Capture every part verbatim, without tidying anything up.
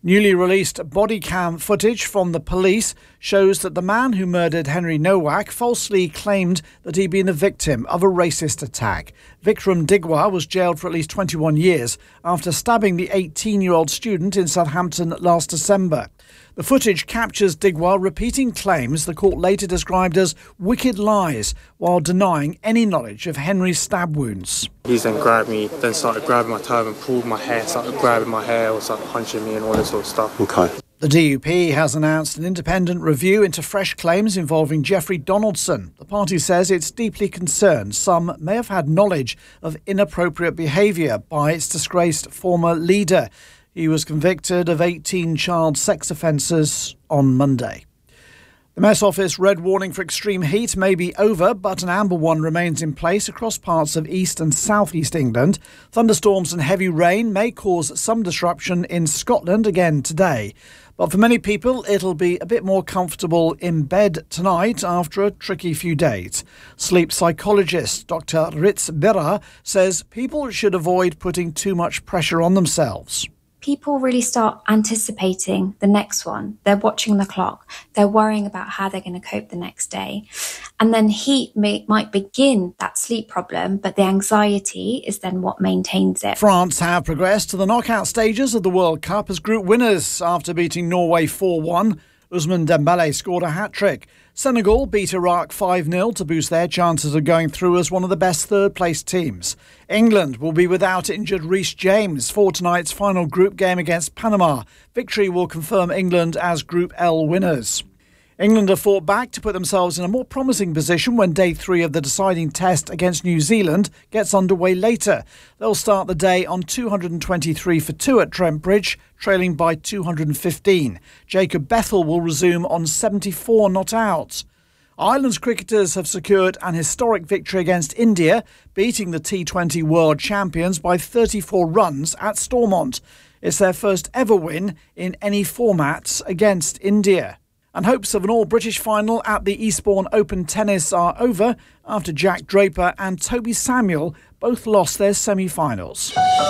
Newly released body cam footage from the police shows that the man who murdered Henry Nowak falsely claimed that he'd been the victim of a racist attack. Vikram Digwa was jailed for at least twenty-one years after stabbing the eighteen-year-old student in Southampton last December. The footage captures Digwa repeating claims the court later described as wicked lies while denying any knowledge of Henry's stab wounds. He then grabbed me, then started grabbing my turban, pulled my hair, started grabbing my hair, or started punching me and all this sort of stuff. Okay. The D U P has announced an independent review into fresh claims involving Jeffrey Donaldson. The party says it's deeply concerned some may have had knowledge of inappropriate behaviour by its disgraced former leader. He was convicted of eighteen child sex offences on Monday. The Met Office red warning for extreme heat may be over, but an amber one remains in place across parts of east and southeast England. Thunderstorms and heavy rain may cause some disruption in Scotland again today. But for many people, it'll be a bit more comfortable in bed tonight after a tricky few days. Sleep psychologist Doctor Ritz Birra says people should avoid putting too much pressure on themselves. People really start anticipating the next one. They're watching the clock. They're worrying about how they're going to cope the next day. And then heat may, might begin that sleep problem, but the anxiety is then what maintains it. France have progressed to the knockout stages of the World Cup as group winners after beating Norway four one. Ousmane Dembele scored a hat-trick. Senegal beat Iraq five nil to boost their chances of going through as one of the best third-place teams. England will be without injured Reece James for tonight's final group game against Panama. Victory will confirm England as Group L winners. England have fought back to put themselves in a more promising position when day three of the deciding test against New Zealand gets underway later. They'll start the day on two hundred twenty-three for two at Trent Bridge, trailing by two hundred fifteen. Jacob Bethel will resume on seventy-four not out. Ireland's cricketers have secured an historic victory against India, beating the T twenty world champions by thirty-four runs at Stormont. It's their first ever win in any format against India. And hopes of an all-British final at the Eastbourne Open Tennis are over after Jack Draper and Toby Samuel both lost their semi-finals.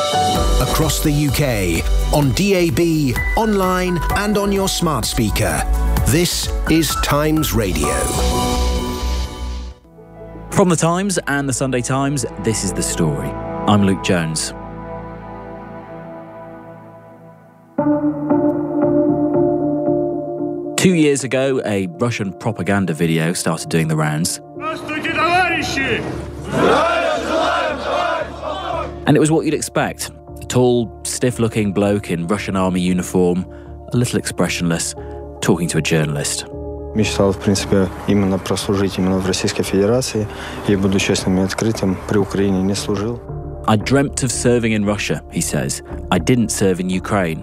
Across the U K, on D A B, online and on your smart speaker. This is Times Radio. From the Times and the Sunday Times, this is The Story. I'm Luke Jones. Two years ago, a Russian propaganda video started doing the rounds. And it was what you'd expect. A tall, stiff-looking bloke in Russian army uniform, a little expressionless, talking to a journalist. Мечтал, в принципе, именно прослужить именно в Российской Федерации. И буду честным и открытым, при Украине не служил. I dreamt of serving in Russia, he says. I didn't serve in Ukraine.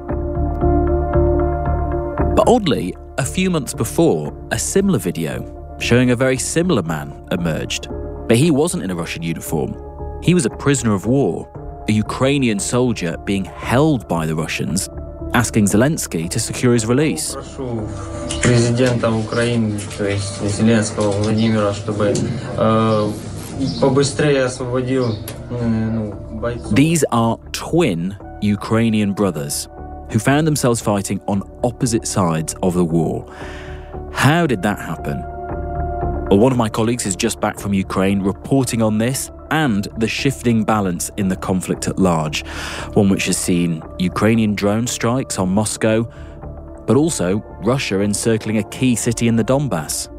But oddly, a few months before, a similar video showing a very similar man emerged. But he wasn't in a Russian uniform. He was a prisoner of war, a Ukrainian soldier being held by the Russians, asking Zelensky to secure his release. Прошу президента Украины, то есть Зеленского Владимира, чтобы побыстрее освободил бойцов. These are twin Ukrainian brothers who found themselves fighting on opposite sides of the war. How did that happen? Well, one of my colleagues is just back from Ukraine reporting on this and the shifting balance in the conflict at large, one which has seen Ukrainian drone strikes on Moscow, but also Russia encircling a key city in the Donbass.